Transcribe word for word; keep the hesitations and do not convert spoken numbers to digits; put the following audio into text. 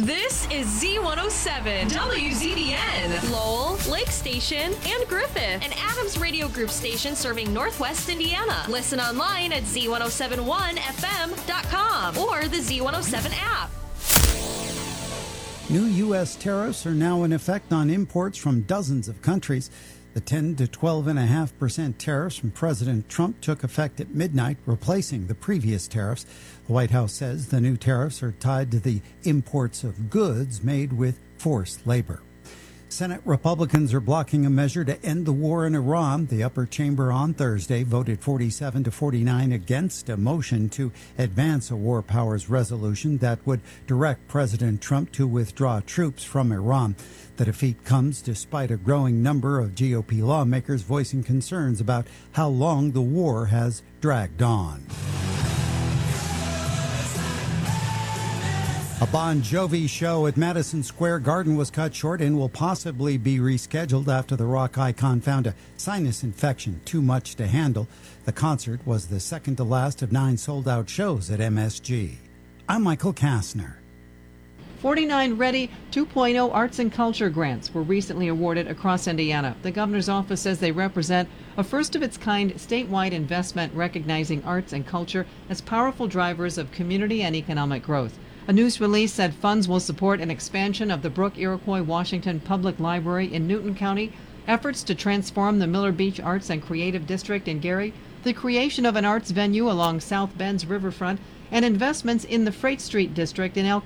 This is Z one oh seven, W Z B N, Lowell, Lake Station, and Griffith, an Adams Radio Group station serving Northwest Indiana. Listen online at Z one oh seven one F M dot com or the Z one oh seven app. New U S tariffs are now in effect on imports from dozens of countries. The ten to twelve point five percent tariffs from President Trump took effect at midnight, replacing the previous tariffs. The White House says the new tariffs are tied to the imports of goods made with forced labor. Senate Republicans are blocking a measure to end the war in Iran. The upper chamber on Thursday voted forty-seven to forty-nine against a motion to advance a war powers resolution that would direct President Trump to withdraw troops from Iran. The defeat comes despite a growing number of G O P lawmakers voicing concerns about how long the war has dragged on. A Bon Jovi show at Madison Square Garden was cut short and will possibly be rescheduled after the rock icon found a sinus infection too much to handle. The concert was the second to last of nine sold-out shows at M S G. I'm Michael Kastner. forty-nine Ready two point oh Arts and Culture grants were recently awarded across Indiana. The governor's office says they represent a first-of-its-kind statewide investment recognizing arts and culture as powerful drivers of community and economic growth. A news release said funds will support an expansion of the Brook Iroquois Washington Public Library in Newton County, efforts to transform the Miller Beach Arts and Creative District in Gary, the creation of an arts venue along South Bend's riverfront, and investments in the Freight Street District in El